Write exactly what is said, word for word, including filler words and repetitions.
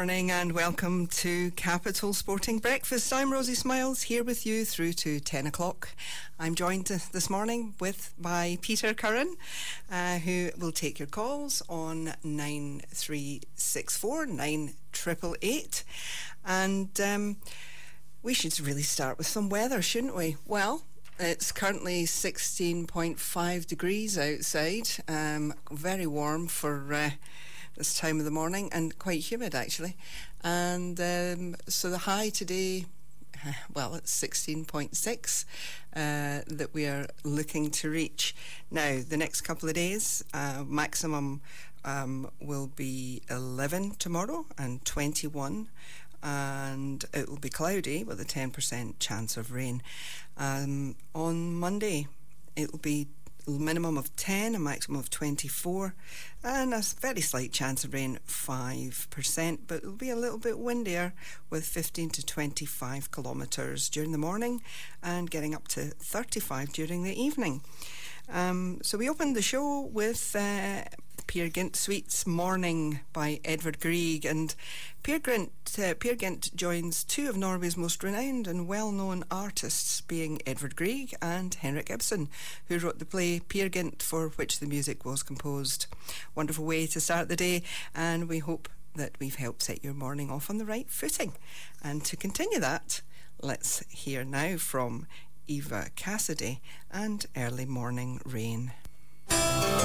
morning and welcome to Capital Sporting Breakfast. I'm Rosie Smiles, here with you through to ten o'clock. I'm joined this morning with by Peter Curran, uh, who will take your calls on nine three six four nine eight eight eight. And um, we should really start with some weather, shouldn't we? Well, it's currently sixteen point five degrees outside, um, very warm for uh, this time of the morning, and quite humid actually. And um, so the high today, well, it's sixteen point six uh, that we are looking to reach. Now, the next couple of days, uh, maximum um, will be eleven tomorrow and twenty-one, and it will be cloudy with a ten percent chance of rain. Um, on Monday, it will be minimum of ten, a maximum of twenty-four, and a very slight chance of rain, five percent, but it'll be a little bit windier with fifteen to twenty-five kilometres during the morning and getting up to thirty-five during the evening. Um, so we opened the show with uh, Peer Gynt Suites Morning by Edvard Grieg, and Peer Gynt, uh, Peer Gynt joins two of Norway's most renowned and well-known artists, being Edvard Grieg and Henrik Ibsen, who wrote the play Peer Gynt, for which the music was composed. Wonderful way to start the day, and we hope that we've helped set your morning off on the right footing. And to continue that, let's hear now from Eva Cassidy and Early Morning Rain.